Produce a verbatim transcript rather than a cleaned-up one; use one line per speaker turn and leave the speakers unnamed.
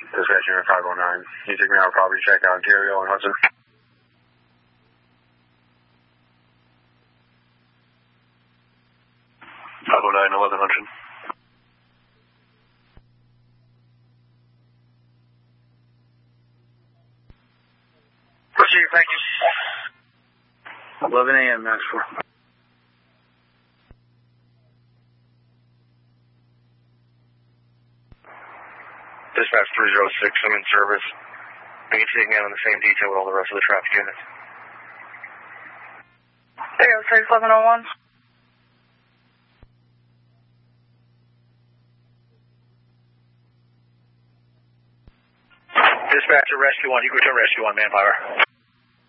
Dispatch unit five oh nine. Can you take me out of property check out Ontario and Hudson? five oh nine, eleven hundred. Proceed, thank you. eleven a.m. Max four. Dispatch three oh six, I'm in service. I can take me out on the same detail with all the rest of the traffic units.
three oh six, eleven oh one.
Dispatcher, rescue one, you go to rescue one, manpower.